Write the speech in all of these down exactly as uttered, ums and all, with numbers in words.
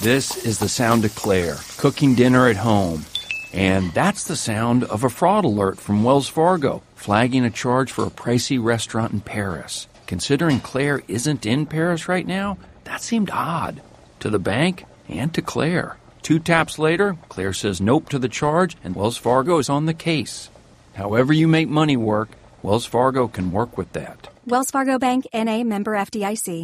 This is the sound of Claire, cooking dinner at home. And that's the sound of a fraud alert from Wells Fargo, flagging a charge for a pricey restaurant in Paris. Considering Claire isn't in Paris right now, that seemed odd. To the bank and to Claire. Two taps later, Claire says nope to the charge, and Wells Fargo is on the case. However you make money work, Wells Fargo can work with that. Wells Fargo Bank, N A, member F D I C.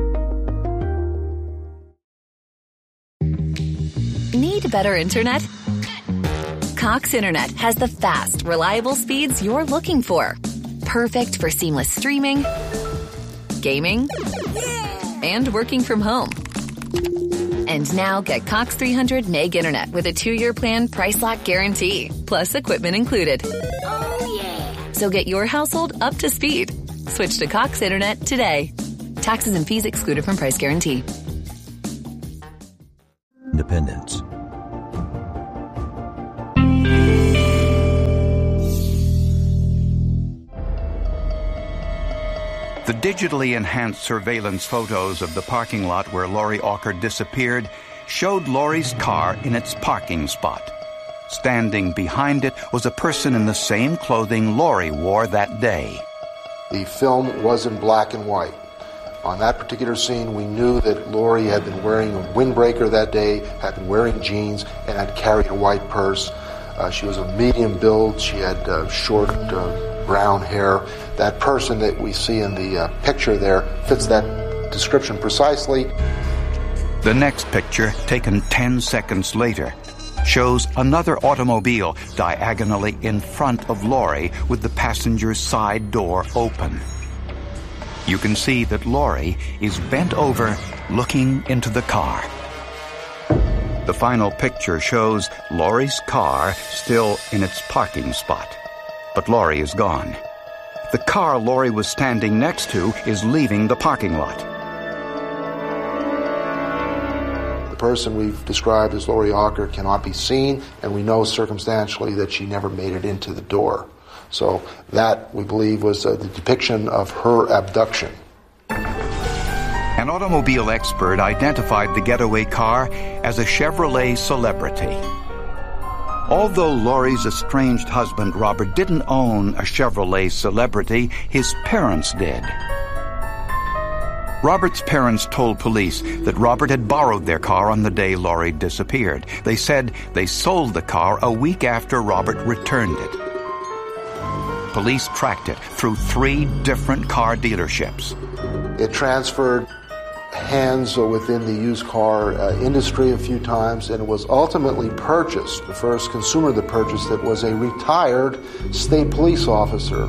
Need better internet? Cox Internet has the fast, reliable speeds you're looking for. Perfect for seamless streaming, gaming, and working from home. And now get Cox three hundred meg internet with a two-year plan price lock guarantee, plus equipment included. Oh, yeah. So get your household up to speed. Switch to Cox Internet today. Taxes and fees excluded from price guarantee. Independence. The digitally enhanced surveillance photos of the parking lot where Laurie Auker disappeared showed Laurie's car in its parking spot. Standing behind it was a person in the same clothing Laurie wore that day. The film was in black and white. On that particular scene, we knew that Laurie had been wearing a windbreaker that day, had been wearing jeans, and had carried a white purse. Uh, she was of medium build. She had uh, short uh, brown hair. That person that we see in the uh, picture there fits that description precisely. The next picture, taken ten seconds later, shows another automobile diagonally in front of Laurie with the passenger's side door open. You can see that Laurie is bent over looking into the car. The final picture shows Laurie's car still in its parking spot, but Laurie is gone. The car Laurie was standing next to is leaving the parking lot. The person we've described as Laurie Auker cannot be seen, and we know circumstantially that she never made it into the door. So that, we believe, was uh, the depiction of her abduction. An automobile expert identified the getaway car as a Chevrolet Celebrity. Although Laurie's estranged husband, Robert, didn't own a Chevrolet Celebrity, his parents did. Robert's parents told police that Robert had borrowed their car on the day Laurie disappeared. They said they sold the car a week after Robert returned it. Police tracked it through three different car dealerships. It transferred hands within the used car uh, industry a few times, and it was ultimately purchased. The first consumer that purchased it was a retired state police officer.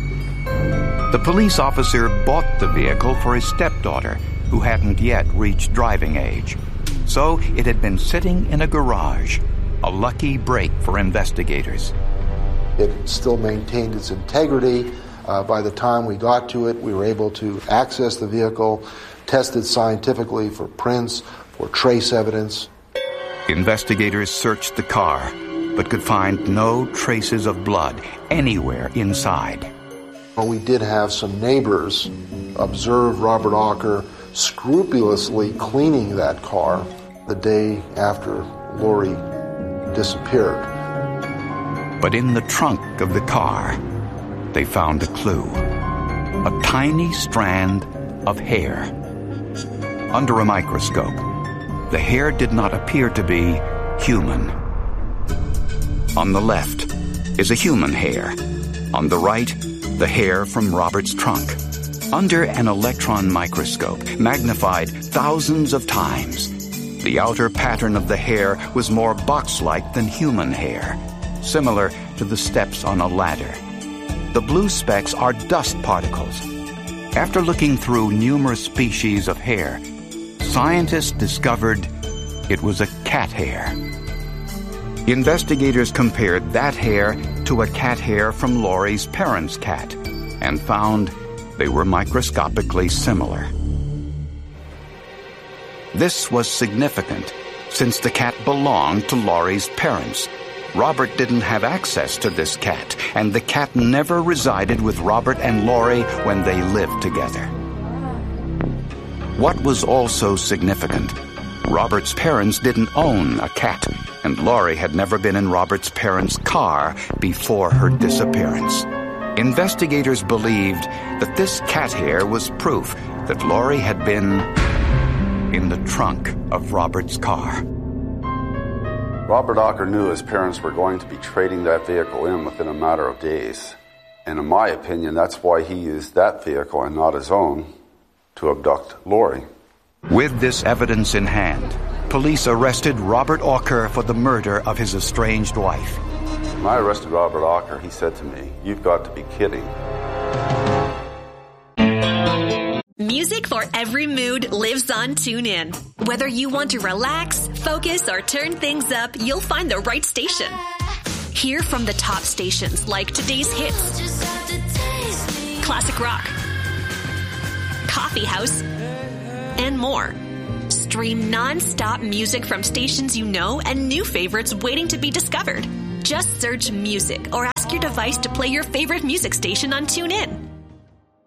The police officer bought the vehicle for his stepdaughter, who hadn't yet reached driving age. So it had been sitting in a garage, a lucky break for investigators. It still maintained its integrity. Uh, by the time we got to it, we were able to access the vehicle, test it scientifically for prints, for trace evidence. Investigators searched the car, but could find no traces of blood anywhere inside. Well, we did have some neighbors observe Robert Auker scrupulously cleaning that car the day after Laurie disappeared. But in the trunk of the car, they found a clue. A tiny strand of hair. Under a microscope, the hair did not appear to be human. On the left is a human hair. On the right, the hair from Robert's trunk. Under an electron microscope, magnified thousands of times, the outer pattern of the hair was more box-like than human hair, similar to the steps on a ladder. The blue specks are dust particles. After looking through numerous species of hair, scientists discovered it was a cat hair. Investigators compared that hair to a cat hair from Laurie's parents' cat and found they were microscopically similar. This was significant since the cat belonged to Laurie's parents. Robert didn't have access to this cat, and the cat never resided with Robert and Laurie when they lived together. What was also significant Robert's parents didn't own a cat, and Laurie had never been in Robert's parents' car before her disappearance. Investigators believed that this cat hair was proof that Laurie had been in the trunk of Robert's car. Robert Ocker knew his parents were going to be trading that vehicle in within a matter of days. And in my opinion, that's why he used that vehicle and not his own to abduct Laurie. With this evidence in hand, police arrested Robert Ocker for the murder of his estranged wife. When I arrested Robert Ocker, he said to me, "You've got to be kidding." Music for every mood lives on TuneIn. Whether you want to relax, focus, or turn things up, you'll find the right station. Hear from the top stations like Today's Hits, Classic Rock, Coffee House, and more. Stream non-stop music from stations you know and new favorites waiting to be discovered. Just search music or ask your device to play your favorite music station on TuneIn.